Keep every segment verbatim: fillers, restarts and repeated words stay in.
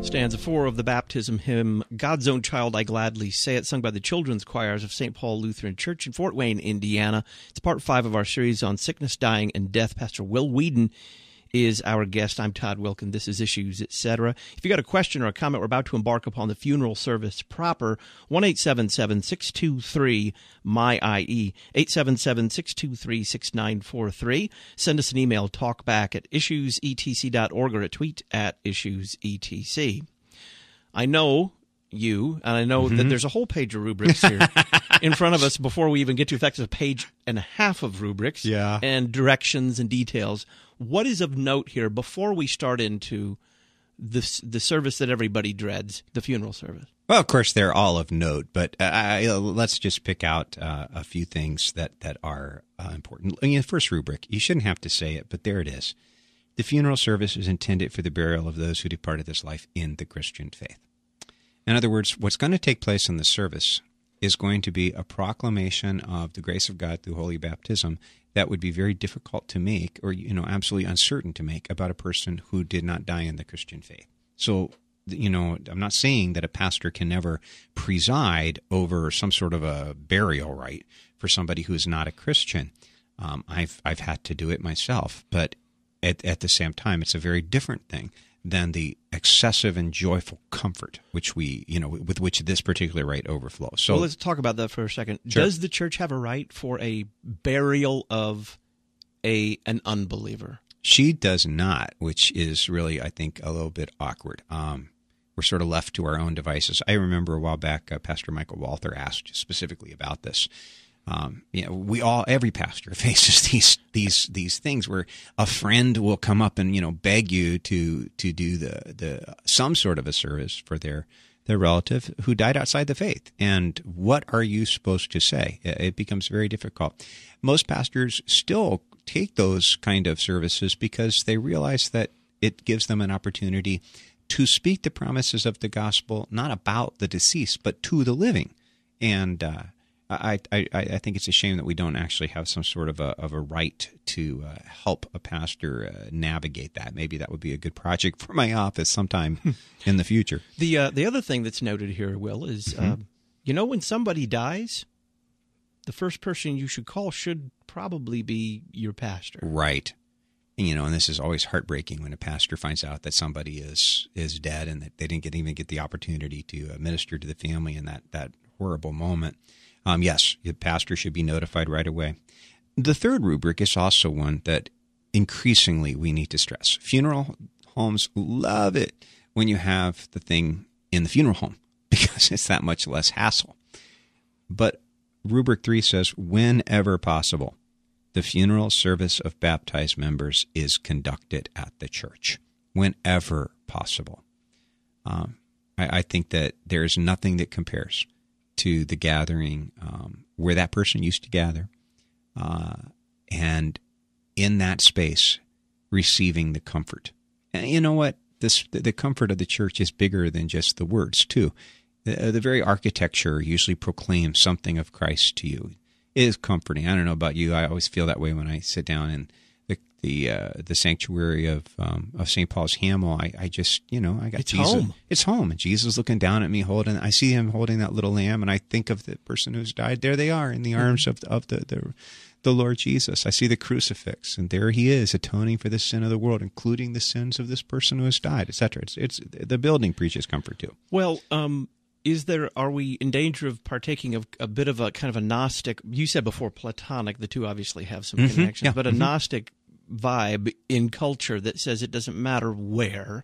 Stanza four of the baptism hymn, God's Own Child, I Gladly Say It, sung by the children's choirs of Saint Paul Lutheran Church in Fort Wayne, Indiana. It's part five of our series on sickness, dying, and death. Pastor Will Whedon is our guest. I'm Todd Wilkin. This is Issues, et cetera. If you got a question or a comment, we're about to embark upon the funeral service proper. one eight seven seven, six two three, M Y I E, eight seven seven, six two three, six nine four three. Send us an email, talkback at issues e t c dot org, or a tweet at issues e t c. I know you, and I know mm-hmm. that there's a whole page of rubrics here in front of us before we even get to it. In fact, there's a page and a half of rubrics yeah. and directions and details. What is of note here before we start into the, the service that everybody dreads, the funeral service? Well, of course, they're all of note, but uh, I, let's just pick out uh, a few things that, that are uh, important. I mean, the first rubric, you shouldn't have to say it, but there it is. The funeral service is intended for the burial of those who departed this life in the Christian faith. In other words, what's going to take place in the service is going to be a proclamation of the grace of God through holy baptism that would be very difficult to make, or, you know, absolutely uncertain to make, about a person who did not die in the Christian faith. So, you know, I'm not saying that a pastor can never preside over some sort of a burial rite for somebody who is not a Christian. Um, I've I've had to do it myself, but at at the same time, it's a very different thing than the excessive and joyful comfort which we, you know, with which this particular rite overflows. So well, let's talk about that for a second. Sure. Does the church have a right for a burial of a an unbeliever? She does not, which is really, I think, a little bit awkward. Um, we're sort of left to our own devices. I remember a while back, uh, Pastor Michael Walther asked specifically about this. Um, you know, we all, every pastor faces these these these things where a friend will come up and, you know, beg you to to do the the some sort of a service for their their relative who died outside the faith. And what are you supposed to say? It becomes very difficult. Most pastors still take those kind of services because they realize that it gives them an opportunity to speak the promises of the gospel, not about the deceased, but to the living. And uh I, I, I think it's a shame that we don't actually have some sort of a of a right to uh, help a pastor uh, navigate that. Maybe that would be a good project for my office sometime in the future. The uh, the other thing that's noted here, Will, is mm-hmm. uh, you know, when somebody dies, the first person you should call should probably be your pastor. Right. And, you know, and this is always heartbreaking when a pastor finds out that somebody is is dead and that they didn't get, even get the opportunity to uh, minister to the family in that, that horrible moment. Um, yes, the pastor should be notified right away. The third rubric is also one that increasingly we need to stress. Funeral homes love it when you have the thing in the funeral home because it's that much less hassle. But rubric three says, whenever possible, the funeral service of baptized members is conducted at the church. Whenever possible. Um, I, I think that there is nothing that compares to the gathering um, where that person used to gather, uh, and in that space, receiving the comfort. And you know what? This the comfort of the church is bigger than just the words, too. The, the very architecture usually proclaims something of Christ to you. It is comforting. I don't know about you. I always feel that way when I sit down in the the uh, the sanctuary of um, of Saint Paul's Hamel. I, I just, you know, I got it's Jesus. Home. It's home. And Jesus looking down at me, holding. I see him holding that little lamb, and I think of the person who's died. There they are in the arms of of the, the the Lord Jesus. I see the crucifix, and there he is, atoning for the sin of the world, including the sins of this person who has died, et cetera. It's it's the building preaches comfort too. Well, um, is there? Are we in danger of partaking of a bit of a kind of a Gnostic? You said before Platonic. The two obviously have some mm-hmm, connections, yeah, but a mm-hmm. Gnostic vibe in culture that says it doesn't matter where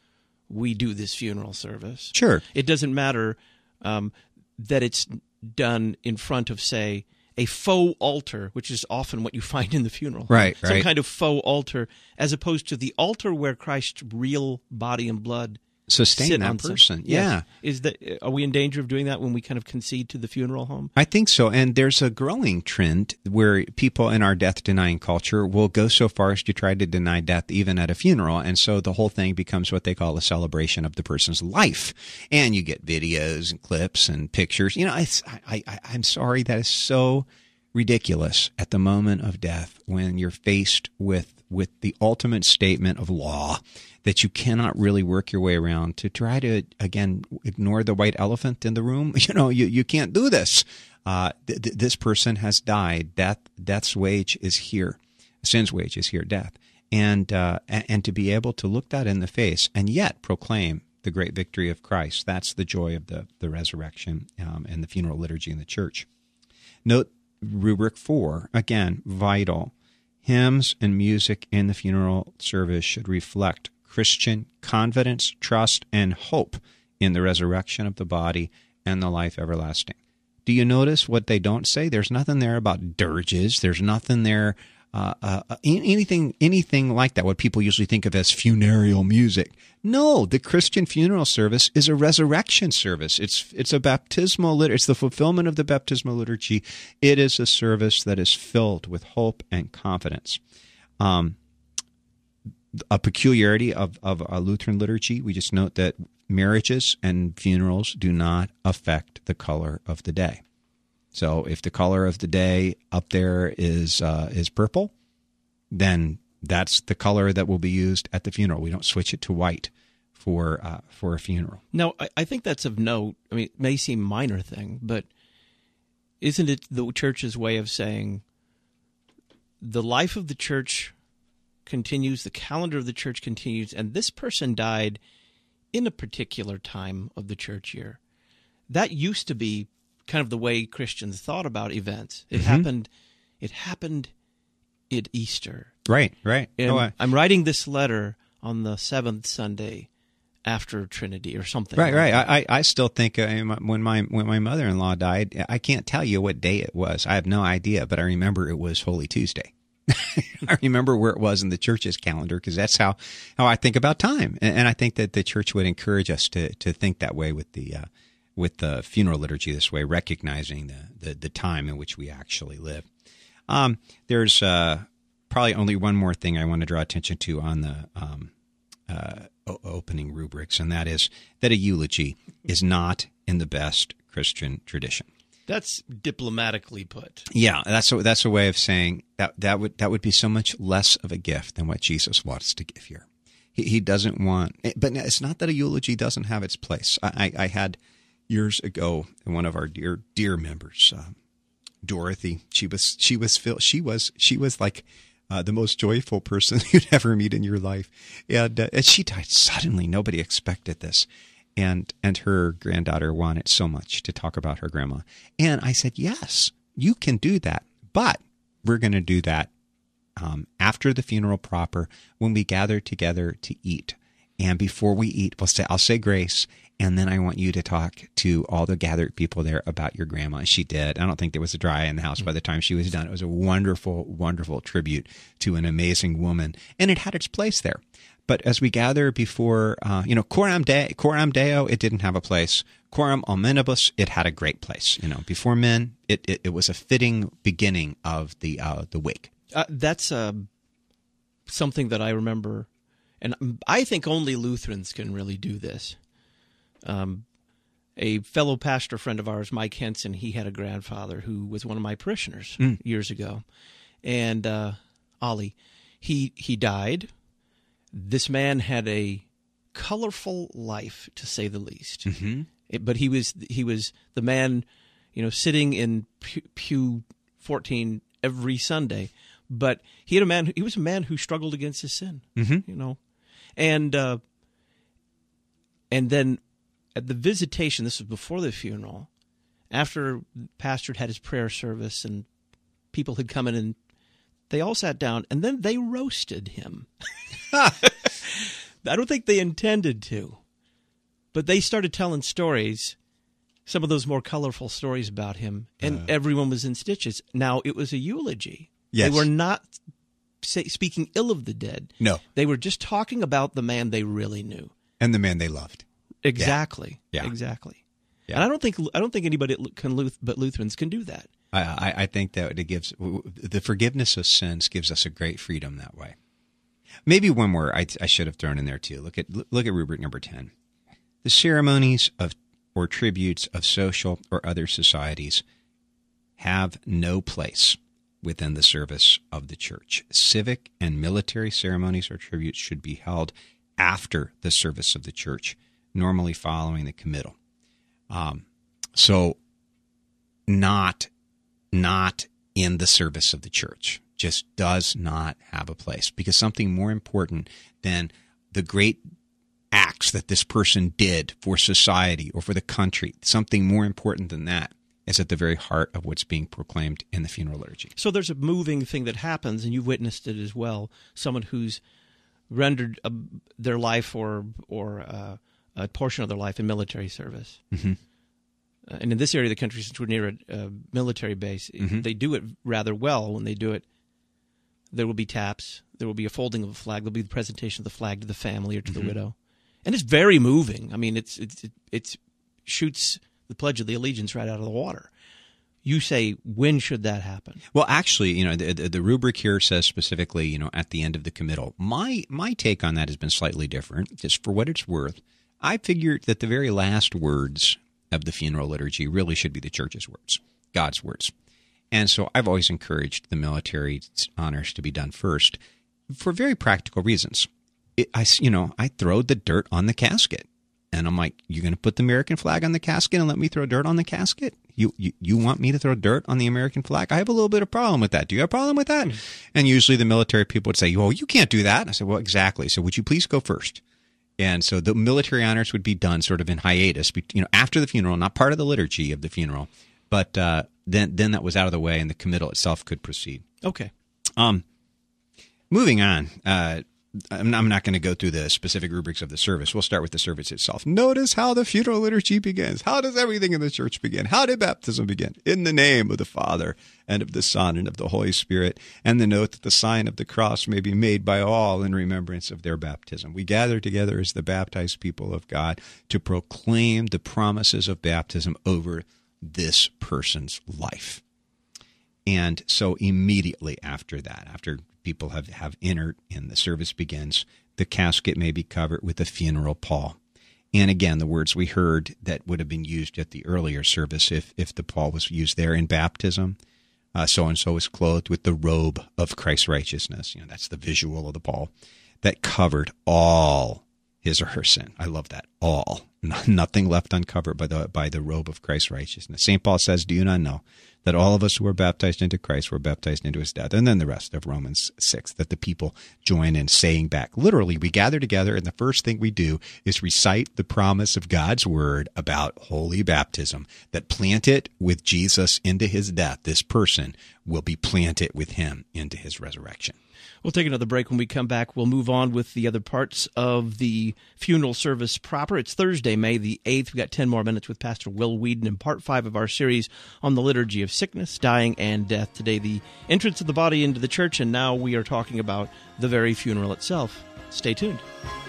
we do this funeral service. Sure. It doesn't matter um, that it's done in front of, say, a faux altar, which is often what you find in the funeral. Right, Some right. kind of faux altar, as opposed to the altar where Christ's real body and blood sustain sit that on person. Some, yeah. yes. Is that, are we in danger of doing that when we kind of concede to the funeral home? I think so. And there's a growing trend where people in our death-denying culture will go so far as to try to deny death even at a funeral. And so the whole thing becomes what they call a celebration of the person's life. And you get videos and clips and pictures. You know, it's, I, I, I'm sorry, that is so ridiculous at the moment of death when you're faced with with the ultimate statement of law that you cannot really work your way around to try to, again, ignore the white elephant in the room. You know, you, you can't do this. Uh, th- th- this person has died. Death, death's wage is here. Sin's wage is here, death. And, uh, and, and to be able to look that in the face and yet proclaim the great victory of Christ, that's the joy of the, the resurrection um, and the funeral liturgy in the church. Note rubric four, again, vital. Hymns and music in the funeral service should reflect Christian confidence, trust, and hope in the resurrection of the body and the life everlasting. Do you notice what they don't say? There's nothing there about dirges. There's nothing there, uh, uh, anything, anything like that, what people usually think of as funereal music. No, the Christian funeral service is a resurrection service. It's it's a baptismal liturgy. It's the fulfillment of the baptismal liturgy. It is a service that is filled with hope and confidence. Um, a peculiarity of, of a Lutheran liturgy, we just note that marriages and funerals do not affect the color of the day. So if the color of the day up there is uh, is purple, then that's the color that will be used at the funeral. We don't switch it to white for uh, for a funeral. No, I, I think that's of note. I mean, it may seem a minor thing, but isn't it the church's way of saying the life of the church continues, the calendar of the church continues, and this person died in a particular time of the church year? That used to be kind of the way Christians thought about events. It mm-hmm. happened. It happened at Easter. Right, right. And oh, I... I'm writing this letter on the seventh Sunday after Trinity or something. Right, like right. I, I still think uh, when my when my mother-in-law died, I can't tell you what day it was. I have no idea, but I remember it was Holy Tuesday. I remember where it was in the church's calendar because that's how, how I think about time, and, and I think that the church would encourage us to to think that way with the uh, with the funeral liturgy this way, recognizing the the, the time in which we actually live. Um, there's uh, probably only one more thing I want to draw attention to on the um, uh, o- opening rubrics, and that is that a eulogy is not in the best Christian tradition. That's diplomatically put. Yeah, that's a, that's a way of saying that that would that would be so much less of a gift than what Jesus wants to give here. He, he doesn't want, but it's not that a eulogy doesn't have its place. I, I had years ago one of our dear dear members, uh, Dorothy. She was she was she was she was like uh, the most joyful person you'd ever meet in your life, and uh, and she died suddenly. Nobody expected this. And and her granddaughter wanted so much to talk about her grandma. And I said, yes, you can do that. But we're going to do that um, after the funeral proper when we gather together to eat. And before we eat, we'll say, I'll say grace. And then I want you to talk to all the gathered people there about your grandma. And she did. I don't think there was a dry eye in the house by the time she was done. It was a wonderful, wonderful tribute to an amazing woman. And it had its place there. But as we gather before, uh, you know, Coram Deo, Coram Deo, it didn't have a place. Coram Omnibus, it had a great place. You know, before men, it, it, it was a fitting beginning of the uh, the wake. Uh, that's uh, something that I remember, and I think only Lutherans can really do this. Um, a fellow pastor friend of ours, Mike Henson, he had a grandfather who was one of my parishioners mm. years ago, and uh, Ollie, he he died. This man had a colorful life, to say the least. Mm-hmm. It, but he was he was the man, you know, sitting in pew, pew fourteen every Sunday. But he had a man. He was a man who struggled against his sin. Mm-hmm. You know, and uh, and then at the visitation, this was before the funeral, after the pastor had had his prayer service and people had come in and they all sat down, and then they roasted him. I don't think they intended to, but they started telling stories, some of those more colorful stories about him, and uh, everyone was in stitches. Now, it was a eulogy. Yes. They were not say, speaking ill of the dead. No. They were just talking about the man they really knew. And the man they loved. Exactly. Yeah. Exactly. Yeah. And I don't think I don't think anybody can, but Lutherans can do that. I, I think that it gives the forgiveness of sins gives us a great freedom that way. Maybe one more I, I should have thrown in there too. Look at look at rubric number ten. The ceremonies of or tributes of social or other societies have no place within the service of the church. Civic and military ceremonies or tributes should be held after the service of the church, normally following the committal. Um, so not, not in the service of the church. Just does not have a place, because something more important than the great acts that this person did for society or for the country, something more important than that is at the very heart of what's being proclaimed in the funeral liturgy. So there's a moving thing that happens, and you've witnessed it as well, someone who's rendered a, their life or or uh, a portion of their life in military service. Mm-hmm. Uh, and in this area of the country, since we're near a, a military base, mm-hmm. they do it rather well. When they do it, there will be taps, there will be a folding of a flag, there will be the presentation of the flag to the family or to mm-hmm. the widow. And it's very moving. I mean, it's it's it it's shoots the Pledge of the Allegiance right out of the water. You say, when should that happen? Well, actually, you know, the, the, the rubric here says specifically, you know, at the end of the committal. My my take on that has been slightly different. Just for what it's worth, I figured that the very last words of the funeral liturgy really should be the church's words, God's words. And so I've always encouraged the military honors to be done first for very practical reasons. It, I, you know, I throw the dirt on the casket. And I'm like, you're going to put the American flag on the casket and let me throw dirt on the casket? You, you you want me to throw dirt on the American flag? I have a little bit of problem with that. Do you have a problem with that? Mm-hmm. And usually the military people would say, well, you can't do that. And I said, well, exactly. So would you please go first? And so the military honors would be done sort of in hiatus, you know, after the funeral, not part of the liturgy of the funeral. But uh, then then that was out of the way and the committal itself could proceed. Okay. Um, moving on. Uh, I'm not going to go through the specific rubrics of the service. We'll start with the service itself. Notice how the funeral liturgy begins. How does everything in the church begin? How did baptism begin? In the name of the Father, and of the Son, and of the Holy Spirit. And the note that the sign of the cross may be made by all in remembrance of their baptism. We gather together as the baptized people of God to proclaim the promises of baptism over this person's life. And so immediately after that, after people have, have entered and the service begins, the casket may be covered with a funeral pall. And again, the words we heard that would have been used at the earlier service, if, if the pall was used there in baptism, uh, so-and-so is clothed with the robe of Christ's righteousness. You know, that's the visual of the pall that covered all his or her sin. I love that. All. Nothing left uncovered by the by the robe of Christ's righteousness. Saint Paul says, do you not know that all of us who were baptized into Christ were baptized into his death? And then the rest of Romans six, that the people join in saying back. Literally, we gather together, and the first thing we do is recite the promise of God's word about holy baptism, that planted with Jesus into his death, this person will be planted with him into his resurrection. We'll take another break. When we come back, we'll move on with the other parts of the funeral service proper. It's Thursday, May the eighth. We've got ten more minutes with Pastor Will Weedon in part five of our series on the liturgy of sickness, dying, and death. Today, the entrance of the body into the church, and now we are talking about the very funeral itself. Stay tuned.